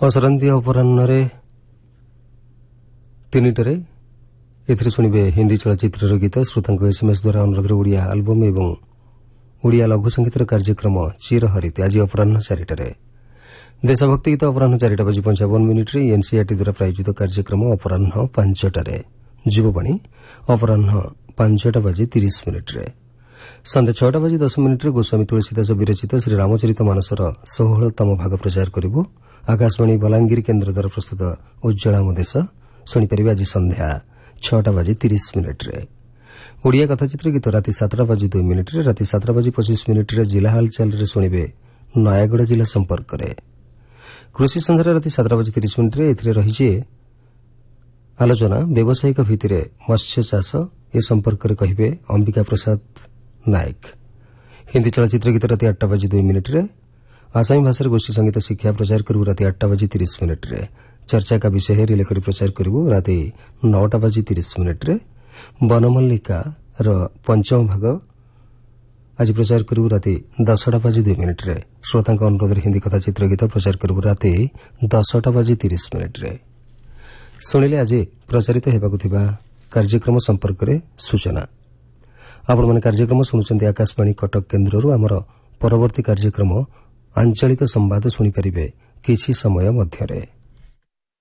ଅସରନ୍ତି ଅପରାହ୍ନରେ 3টাରେ ଏଥିରେ ଶୁଣିବେ ହିନ୍ଦୀ ଚଳଚ୍ଚିତ୍ରର ଗୀତ। ଶ୍ରୋତାଙ୍କ ଏସ୍ଏମ୍ଏସ୍ ଦ୍ୱାରା ଅନୁରୋଧର ଓଡ଼ିଆ ଆଲବମ୍ ଏବଂ ଓଡ଼ିଆ ଲଘୁ ସଙ୍ଗୀତର କାର୍ଯ୍ୟକ୍ରମ ଚିରହରିତ ଆଜି ଅପରାହ୍ନ 4টাରେ। ଦେଶଭକ୍ତି ଗୀତ ଅପରାହ୍ନ 4:55 ଏନ୍ସିଆର୍ଟି ଦ୍ୱାରା ପ୍ରାୟୋଜିତ କାର୍ଯ୍ୟକ୍ରମ ଅପରାହ୍ନ 5টাରେ। ଯୁବବାଣୀ ଅପରାହ୍ନ 5:30 ସନ୍ଧ୍ୟା 6:10 ଗୋସ୍ୱାମୀ ତୁଳସୀଦାସ ବିରଚିତ ଶ୍ରୀରାମଚରିତ ମାନସର 16ତମ ଭାଗ ପ୍ରଚାର କରିବୁ। ଆକାଶବାଣୀ ବଲାଙ୍ଗୀର କେନ୍ଦ୍ର ଦ୍ୱାରା ପ୍ରସ୍ତୁତ ଉଜ୍ଜଳା ମୋ ଦେଶ ଶୁଣିପାରିବେ ଆଜି ସନ୍ଧ୍ୟା 6:30 ଓଡ଼ିଆ କଥାଚିତ୍ର ଗୀତ ରାତି 7:02 ରାତି 7:25 ଜିଲ୍ଲା ହାଲଚାଲରେ ଶୁଣିବେ ନୟାଗଡ଼ ଜିଲ୍ଲା ସମ୍ପର୍କରେ। କୃଷି ସଂସାର ରାତି 7:30 ଏଥିରେ ରହିଛି ଆଲୋଚନା ବ୍ୟବସାୟିକ ଭିତ୍ତିରେ ମତ୍ସ୍ୟ ଚାଷ। ଏ ସମ୍ପର୍କରେ କହିବେ ଅମ୍ବିକା ପ୍ରସାଦ ନାୟକ। ହିନ୍ଦୀ ଚଳଚ୍ଚିତ୍ର ଗୀତ ରାତି 8:02 ଆସାମୀ ଭାଷାରେ ଗୋଷ୍ଠୀ ସଙ୍ଗୀତ ଶିକ୍ଷା ପ୍ରଚାର କରିବୁ ରାତି 8:30 ଚର୍ଚ୍ଚା କା ବିଷୟ ରିଲେ କରି ପ୍ରଚାର କରିବୁ ରାତି 9:30 ବନମଲ୍ଲିକାର ପଞ୍ଚମ ଭାଗ ଆଜି ପ୍ରଚାର କରିବୁ ରାତି 10:02 ଶ୍ରୋତାଙ୍କ ଅନୁରୋଧରେ ହିନ୍ଦୀ କଥା ଚିତ୍ର ଗୀତ ପ୍ରଚାର କରିବୁ ରାତି 10:30 ଶୁଣିଲେ ଆଜି ପ୍ରଚାରିତ ହେବାକୁ ଥିବା କାର୍ଯ୍ୟକ୍ରମ ସମ୍ପର୍କରେ ସୂଚନା। ଆପଣମାନେ କାର୍ଯ୍ୟକ୍ରମ ଶୁଣୁଛନ୍ତି ଆକାଶବାଣୀ କଟକ କେନ୍ଦ୍ରରୁ। ଆମର ପରବର୍ତ୍ତୀ କାର୍ଯ୍ୟକ୍ରମ ଆଞ୍ଚଳିକ ସମ୍ବାଦ ଶୁଣିପାରିବେ କିଛି ସମୟ ମଧ୍ୟରେ।